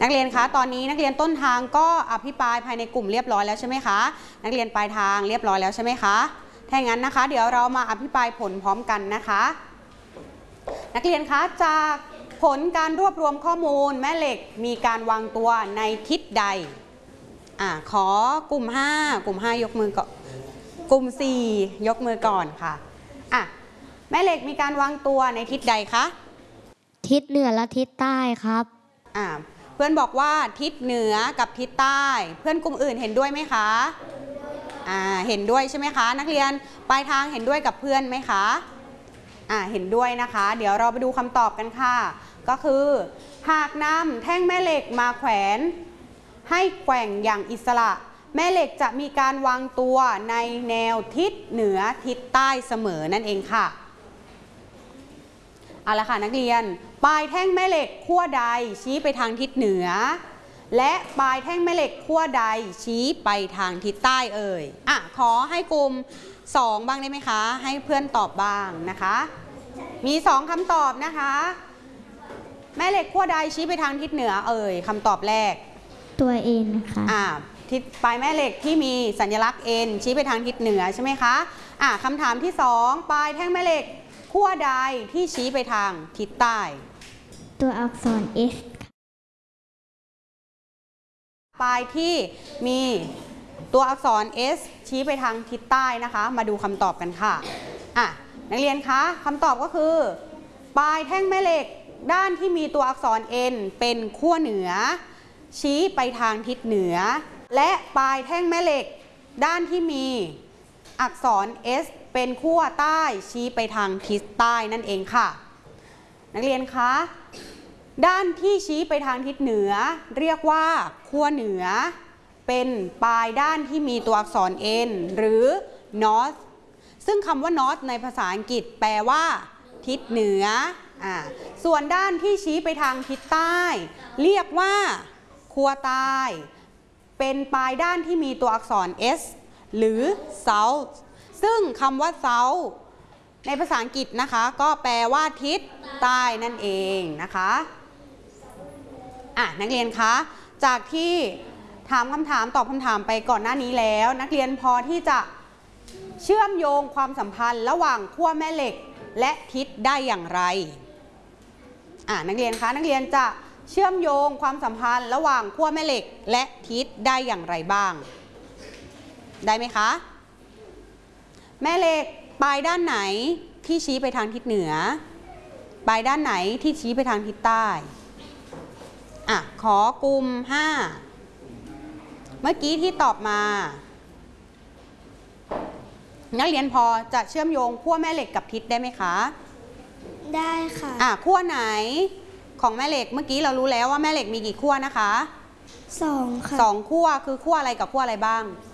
นักเรียนคะตอนนี้นักเรียนต้นทางก็อภิปรายภายในกลุ่มเรียบร้อยแล้วใช่ไหมคะนักเรียนปลายทางเรียบร้อยแล้วใช่ไหมคะถ้าอย่างนั้นนะคะเดี๋ยวเรามาอภิปรายผลพร้อมกันนะคะนักเรียนคะจากผลการรวบรวมข้อมูลแม่เหล็กมีการวางตัวในทิศใดขอกลุ่ม5ยกมือก่อนกลุ่ม4ยกมือก่อนค่ะแม่เหล็กมีการวางตัวในทิศใดคะทิศเหนือและทิศใต้ครับเพื่อนบอกว่าทิศเหนือกับทิศใต้เพื่อนกลุ่มอื่นเห็นด้วยไหมคะเห็นด้วยใช่ไหมคะนักเรียนปลายทางเห็นด้วยกับเพื่อนไหมคะเห็นด้วยนะคะเดี๋ยวเราไปดูคำตอบกันค่ะก็คือหากนำแท่งแม่เหล็กมาแขวนให้แกว่งอย่างอิสระแม่เหล็กจะมีการวางตัวในแนวทิศเหนือทิศใต้เสมอนั่นเองค่ะเอาละค่ะนักเรียนปลายแท่งแม่เหล็กขั้วใดชี้ไปทางทิศเหนือและปลายแท่งแม่เหล็กขั้วใดชี้ไปทางทิศใต้เอ่ยขอให้กลุ่ม2บ้างได้ไหมคะให้เพื่อนตอบบ้างนะคะมี2คำตอบนะคะแม่เหล็กขั้วใดชี้ไปทางทิศเหนือเอ่ยคำตอบแรกตัวเอ็นค่ะทิศปลายแม่เหล็กที่มีสัญลักษณ์ N ชี้ไปทางทิศเหนือใช่ไหมคะคำถามที่2ปลายแท่งแม่เหล็กขั้วใดที่ชี้ไปทางทิศใต้ตัวอักษร S ปลายที่มีตัวอักษร S ชี้ไปทางทิศใต้นะคะมาดูคำตอบกันค่ะนักเรียนคะคำตอบก็คือปลายแท่งแม่เหล็กด้านที่มีตัวอักษร N เป็นขั้วเหนือชี้ไปทางทิศเหนือและปลายแท่งแม่เหล็กด้านที่มีอักษร S เป็นขั้วใต้ชี้ไปทางทิศใต้นั่นเองค่ะนักเรียนคะด้านที่ชี้ไปทางทิศเหนือเรียกว่าขั้วเหนือเป็นปลายด้านที่มีตัวอักษร N หรือ north ซึ่งคำว่า north ในภาษาอังกฤษแปลว่าทิศเหนือส่วนด้านที่ชี้ไปทางทิศใต้เรียกว่าขั้วใต้เป็นปลายด้านที่มีตัวอักษร S หรือ south ซึ่งคำว่า south ในภาษาอังกฤษนะคะก็แปลว่าทิศใต้นั่นเองนะคะนักเรียนคะจากที่ถามคำถามตอบคำถามไปก่อนหน้านี้แล้วนักเรียนพอที่จะเชื่อมโยงความสัมพันธ์ระหว่างขั้วแม่เหล็กและทิศได้อย่างไรนักเรียนคะนักเรียนจะเชื่อมโยงความสัมพันธ์ระหว่างขั้วแม่เหล็กและทิศได้อย่างไรบ้างได้ไหมคะแม่เหล็กปลายด้านไหนที่ชี้ไปทางทิศเหนือปลายด้านไหนที่ชี้ไปทางทิศใต้ขอกลุ่ม5เมื่อกี้ที่ตอบมานักเรียนพอจะเชื่อมโยงขั้วแม่เหล็กกับทิศได้ไหมคะได้ค่ะขั้วไหนของแม่เหล็กเมื่อกี้เรารู้แล้วว่าแม่เหล็กมีกี่ขั้วนะคะ 2 ค่ะ 2ขั้วคือขั้วอะไรกับขั้วอะไรบ้าง